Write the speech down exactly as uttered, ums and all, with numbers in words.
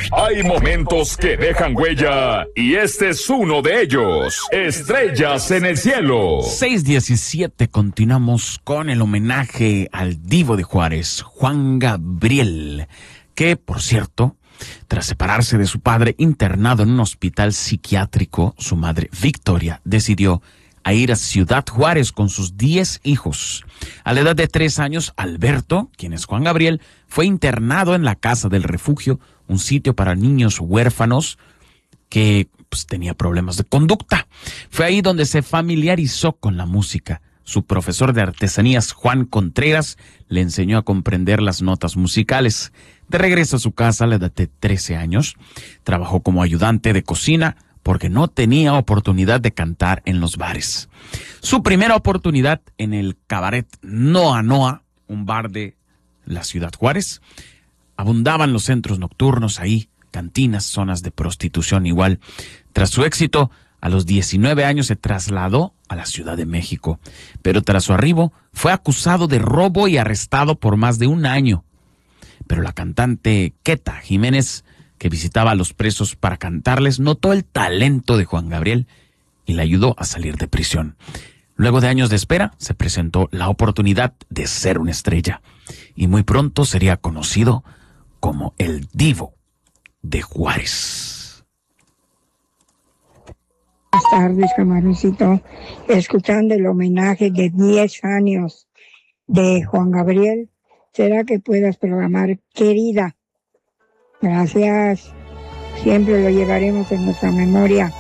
Hay momentos que dejan huella y este es uno de ellos. Estrellas en el cielo. seis diecisiete, continuamos con el homenaje al divo de Juárez, Juan Gabriel, que, por cierto, tras separarse de su padre internado en un hospital psiquiátrico, su madre Victoria decidió a ir a Ciudad Juárez con sus diez hijos. A la edad de tres años, Alberto, quien es Juan Gabriel, fue internado en la Casa del Refugio, un sitio para niños huérfanos que pues, tenía problemas de conducta. Fue ahí donde se familiarizó con la música. Su profesor de artesanías, Juan Contreras, le enseñó a comprender las notas musicales. De regreso a su casa a la edad de trece años, trabajó como ayudante de cocina, porque no tenía oportunidad de cantar en los bares. Su primera oportunidad en el cabaret Noa Noa, un bar de la Ciudad Juárez. Abundaban los centros nocturnos ahí, cantinas, zonas de prostitución igual. Tras su éxito, a los diecinueve años se trasladó a la Ciudad de México, pero tras su arribo fue acusado de robo y arrestado por más de un año. Pero la cantante Queta Jiménez, que visitaba a los presos para cantarles, notó el talento de Juan Gabriel y le ayudó a salir de prisión. Luego de años de espera, se presentó la oportunidad de ser una estrella y muy pronto sería conocido como el divo de Juárez. Buenas tardes, camaroncito. Escuchando el homenaje de diez años de Juan Gabriel, ¿será que puedas programar Querida? Gracias. Siempre lo llevaremos en nuestra memoria.